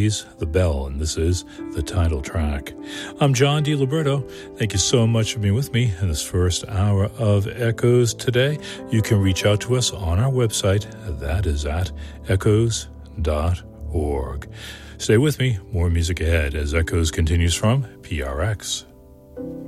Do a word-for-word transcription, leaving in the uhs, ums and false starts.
Freeze the Bell, and this is the title track. I'm John DiLiberto. Thank you so much for being with me in this first hour of Echoes today. You can reach out to us on our website. That is at echoes dot org. Stay with me. More music ahead as Echoes continues from P R X.